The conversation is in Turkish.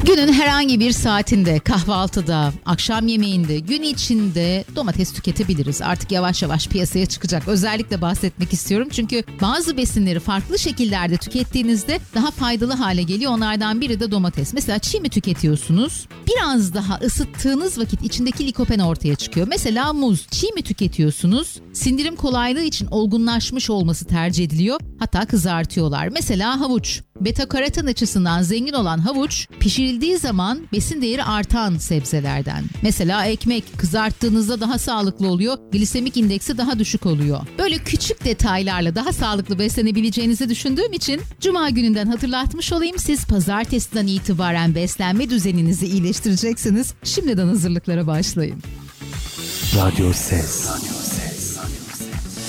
Günün herhangi bir saatinde, kahvaltıda, akşam yemeğinde, gün içinde domates tüketebiliriz. Artık yavaş yavaş piyasaya çıkacak. Özellikle bahsetmek istiyorum çünkü bazı besinleri farklı şekillerde tükettiğinizde daha faydalı hale geliyor. Onlardan biri de domates. Mesela çiğ mi tüketiyorsunuz? Biraz daha ısıttığınız vakit içindeki likopen ortaya çıkıyor. Mesela muz. Çiğ mi tüketiyorsunuz? Sindirim kolaylığı için olgunlaşmış olması tercih ediliyor. Hatta kızartıyorlar. Mesela havuç. Beta karoten açısından zengin olan havuç pişirildiği zaman besin değeri artan sebzelerden. Mesela ekmek kızarttığınızda daha sağlıklı oluyor, glisemik indeksi daha düşük oluyor. Böyle küçük detaylarla daha sağlıklı beslenebileceğinizi düşündüğüm için Cuma gününden hatırlatmış olayım. Siz pazartesiden itibaren beslenme düzeninizi iyileştireceksiniz. Şimdiden hazırlıklara başlayın. Radyo Ses.